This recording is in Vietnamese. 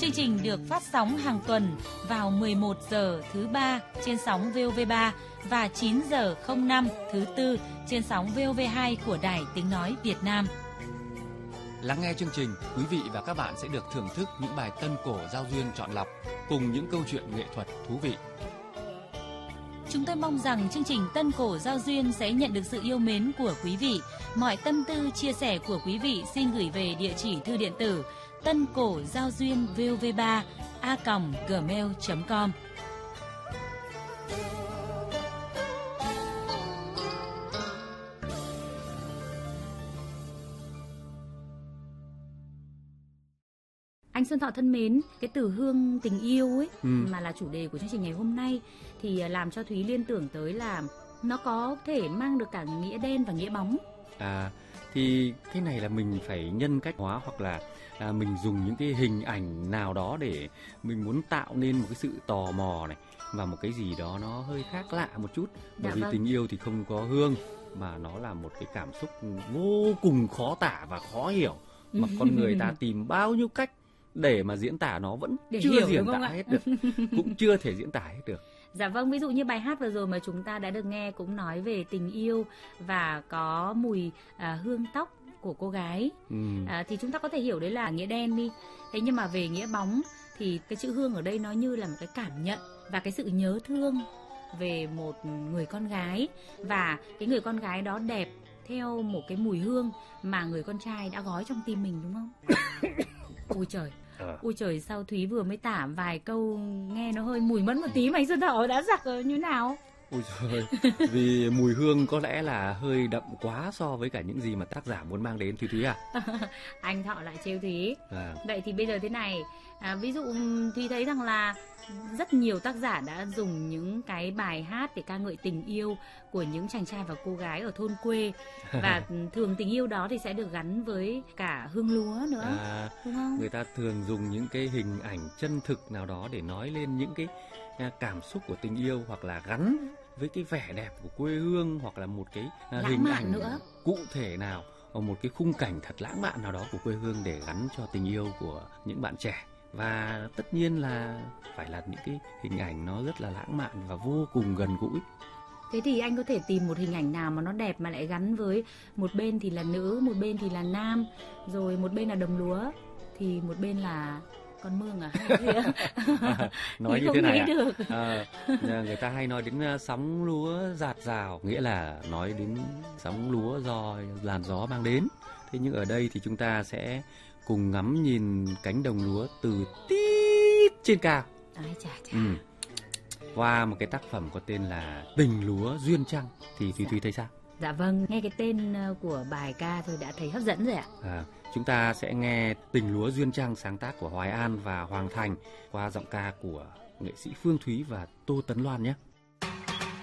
Chương trình được phát sóng hàng tuần vào 11 giờ thứ ba trên sóng VOV3 và 9 giờ 05 thứ tư trên sóng VOV2 của Đài Tiếng nói Việt Nam. Lắng nghe chương trình, quý vị và các bạn sẽ được thưởng thức những bài tân cổ giao duyên chọn lọc cùng những câu chuyện nghệ thuật thú vị. Chúng tôi mong rằng chương trình Tân Cổ Giao Duyên sẽ nhận được sự yêu mến của quý vị. Mọi tâm tư, chia sẻ của quý vị xin gửi về địa chỉ thư điện tử tân cổ giao duyên vov3a.gmail.com. Anh Xuân Thọ thân mến, cái từ hương tình yêu ấy mà là chủ đề của chương trình ngày hôm nay thì làm cho Thúy liên tưởng tới là nó có thể mang được cả nghĩa đen và nghĩa bóng. Thì cái này là mình phải nhân cách hóa, hoặc là mình dùng những cái hình ảnh nào đó để mình muốn tạo nên một cái sự tò mò này và một cái gì đó nó hơi khác lạ một chút. Bởi vì tình yêu thì không có hương, mà nó là một cái cảm xúc vô cùng khó tả và khó hiểu, mà con người ta tìm bao nhiêu cách để mà diễn tả nó vẫn chưa diễn tả hết được, cũng chưa thể diễn tả hết được. Dạ vâng, ví dụ như bài hát vừa rồi mà chúng ta đã được nghe cũng nói về tình yêu và có mùi hương tóc của cô gái. Thì chúng ta có thể hiểu đấy là nghĩa đen đi. Thế nhưng mà về nghĩa bóng thì cái chữ hương ở đây nó như là một cái cảm nhận và cái sự nhớ thương về một người con gái, và cái người con gái đó đẹp theo một cái mùi hương mà người con trai đã gói trong tim mình, đúng không? Ôi trời. Ôi trời, sao Thúy vừa mới tả vài câu nghe nó hơi mùi mẫn một tí mà anh Xuân Thọ đã giặc như thế nào? Ôi trời, vì mùi hương có lẽ là hơi đậm quá so với cả những gì mà tác giả muốn mang đến. Thúy à? Anh Thọ lại trêu Thúy. Vậy thì bây giờ thế này, ví dụ Thúy thấy rằng là rất nhiều tác giả đã dùng những cái bài hát để ca ngợi tình yêu của những chàng trai và cô gái ở thôn quê. Và thường tình yêu đó thì sẽ được gắn với cả hương lúa nữa, đúng không? Người ta thường dùng những cái hình ảnh chân thực nào đó để nói lên những cái cảm xúc của tình yêu, hoặc là gắn với cái vẻ đẹp của quê hương, hoặc là một cái hình ảnh nữa, cụ thể nào, hoặc một cái khung cảnh thật lãng mạn nào đó của quê hương để gắn cho tình yêu của những bạn trẻ. Và tất nhiên là phải là những cái hình ảnh nó rất là lãng mạn và vô cùng gần gũi. Thế thì anh có thể tìm một hình ảnh nào mà nó đẹp mà lại gắn với một bên thì là nữ, một bên thì là nam, rồi một bên là đồng lúa, thì một bên là con mương nói như thế này người ta hay nói đến sóng lúa rạt rào, nghĩa là nói đến sóng lúa do làn gió mang đến. Thế nhưng ở đây thì chúng ta sẽ cùng ngắm nhìn cánh đồng lúa từ tít trên cao. Qua một cái tác phẩm có tên là Tình Lúa Duyên Trăng. Thì Thúy thấy sao? Dạ vâng, nghe cái tên của bài ca thôi đã thấy hấp dẫn rồi ạ. Chúng ta sẽ nghe Tình Lúa Duyên Trăng, sáng tác của Hoài An và Hoàng Thành, qua giọng ca của nghệ sĩ Phương Thúy và Tô Tấn Loan nhé.